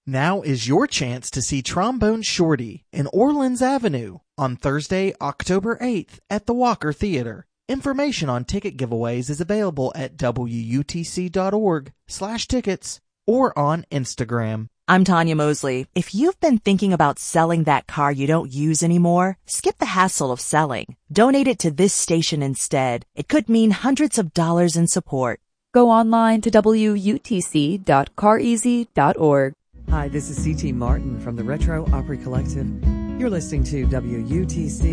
Now is your chance to see Trombone Shorty in Orleans Avenue on Thursday, October 8th at the Walker Theater. Information on ticket giveaways is available at wutc.org/tickets or on Instagram. I'm Tanya Mosley. If you've been thinking about selling that car you don't use anymore, skip the hassle of selling. Donate it to this station instead. It could mean hundreds of dollars in support. Go online to wutc.careasy.org. Hi, this is C.T. Martin from the Retro Opry Collective. You're listening to WUTC